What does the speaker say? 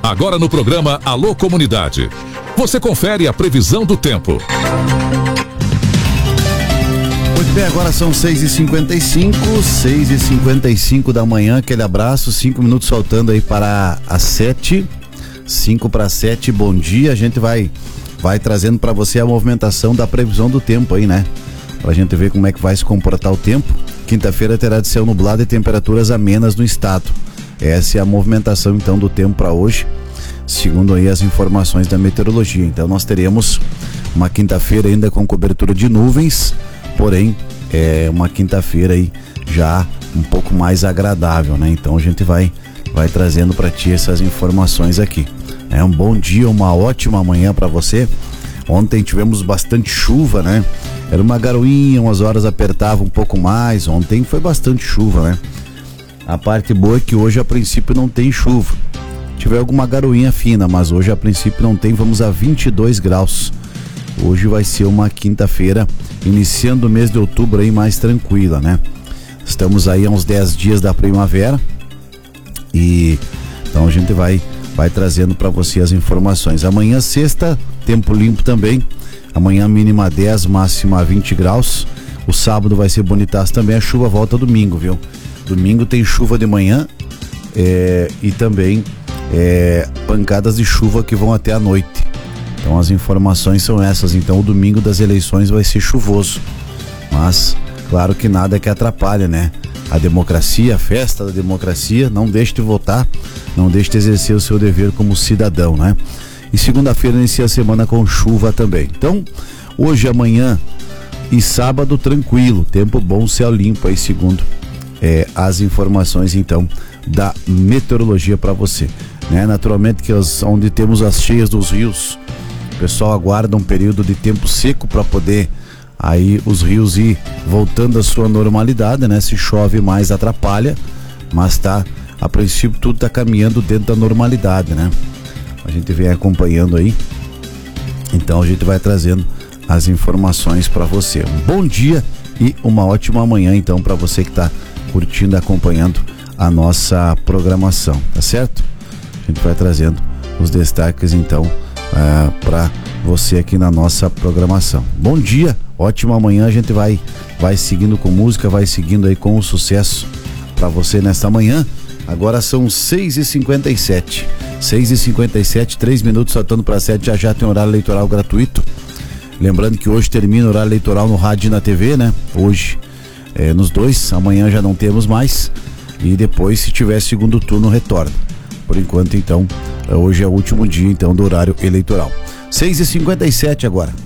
Agora no programa Alô Comunidade. Você confere a previsão do tempo. Muito bem, agora são 6h55 da manhã, aquele abraço, 5 minutos faltando aí para as 7, 5 para 7, bom dia, a gente vai trazendo para você a movimentação da previsão do tempo aí, né? Pra gente ver como é que vai se comportar o tempo. Quinta-feira terá de céu nublado e temperaturas amenas no estado. Essa é a movimentação então do tempo para hoje, segundo aí as informações da meteorologia. Então nós teremos uma quinta-feira ainda com cobertura de nuvens, porém é uma quinta-feira aí já um pouco mais agradável, né? Então a gente vai trazendo para ti essas informações aqui. É um bom dia, uma ótima manhã para você. Ontem tivemos bastante chuva, né? Era uma garoinha, umas horas apertava um pouco mais. Ontem foi bastante chuva, né? A parte boa é que hoje a princípio não tem chuva. Tiver alguma garoinha fina, mas hoje a princípio não tem. Vamos a 22 graus. Hoje vai ser uma quinta-feira, iniciando o mês de outubro aí mais tranquila, né? Estamos aí a uns 10 dias da primavera e então a gente vai trazendo para você as informações. Amanhã, sexta, tempo limpo também. Amanhã mínima 10, máxima 20 graus. O sábado vai ser bonitaço também. A chuva volta domingo, viu? Domingo tem chuva de manhã e também pancadas de chuva que vão até a noite. Então as informações são essas. Então o domingo das eleições vai ser chuvoso. Mas, claro que nada que atrapalha, né? A democracia, a festa da democracia, não deixe de votar, não deixe de exercer o seu dever como cidadão, né? E segunda-feira inicia a semana com chuva também. Então, hoje, amanhã e sábado tranquilo, tempo bom, céu limpo aí, segundo as informações então da meteorologia para você, né? Naturalmente que onde temos as cheias dos rios, o pessoal aguarda um período de tempo seco para poder aí os rios ir voltando à sua normalidade, né? Se chove mais atrapalha, mas a princípio tudo tá caminhando dentro da normalidade, né? A gente vem acompanhando aí, então a gente vai trazendo as informações para você. Um bom dia e uma ótima manhã então para você que tá curtindo, acompanhando a nossa programação, tá certo? A gente vai trazendo os destaques então para você aqui na nossa programação. Bom dia, ótima manhã, a gente vai seguindo com música, vai seguindo aí com o sucesso para você nesta manhã. Agora são 6h57, 3 minutos faltando para 7, já tem horário eleitoral gratuito. Lembrando que hoje termina o horário eleitoral no rádio e na TV, né? Hoje nos dois, amanhã já não temos mais e depois, se tiver segundo turno, retorna. Por enquanto então, hoje é o último dia então do horário eleitoral. 6h57 agora.